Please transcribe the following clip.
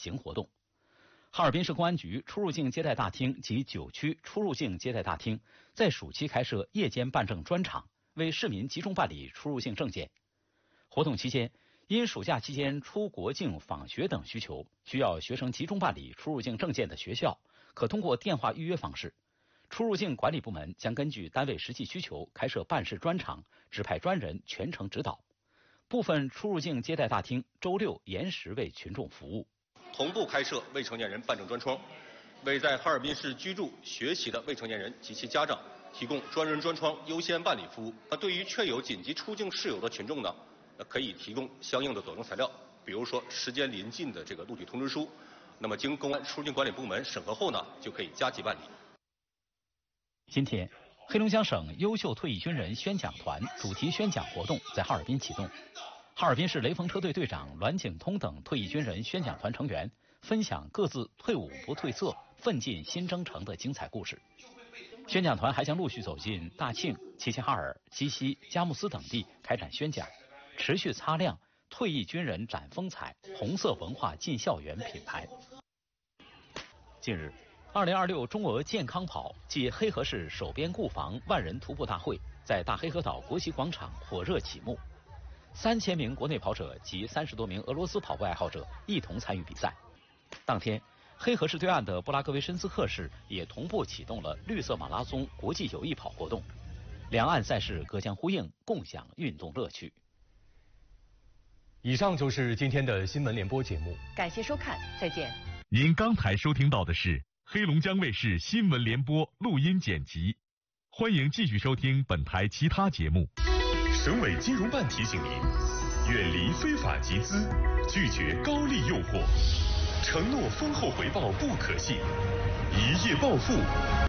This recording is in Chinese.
行活动。哈尔滨市公安局出入境接待大厅及9区出入境接待大厅在暑期开设夜间办证专场，为市民集中办理出入境证件。活动期间，因暑假期间出国境访学等需求，需要学生集中办理出入境证件的学校，可通过电话预约方式。出入境管理部门将根据单位实际需求开设办事专场，指派专人全程指导。部分出入境接待大厅周六延时为群众服务。 同步开设未成年人办证专窗，为在哈尔滨市居住、学习的未成年人及其家长提供专人专窗优先办理服务。对于确有紧急出境事由的群众呢，可以提供相应的佐证材料，比如说时间临近的这个录取通知书。那么经公安出入境管理部门审核后呢，就可以加急办理。 今天，黑龙江省优秀退役军人宣讲团主题宣讲活动在哈尔滨启动。哈尔滨市雷锋车队队长栾景通等退役军人宣讲团成员分享各自退伍不褪色、奋进新征程的精彩故事。宣讲团还将陆续走进大庆、齐齐哈尔、鸡西、佳木斯等地开展宣讲，持续擦亮退役军人展风采、红色文化进校园品牌。近日，2026中俄健康跑暨黑河市守边固防万人徒步大会在大黑河岛国旗广场火热启幕。3000名国内跑者及30多名俄罗斯跑步爱好者一同参与比赛。当天，黑河市对岸的布拉格维申斯克市也同步启动了绿色马拉松国际友谊跑活动，两岸赛事隔江呼应，共享运动乐趣。 以上就是今天的新闻联播节目， 感谢收看，再见。 您刚才收听到的是黑龙江卫视新闻联播录音剪辑，欢迎继续收听本台其他节目。 省委金融办提醒您，远离非法集资，拒绝高利诱惑，承诺丰厚回报不可信，一夜暴富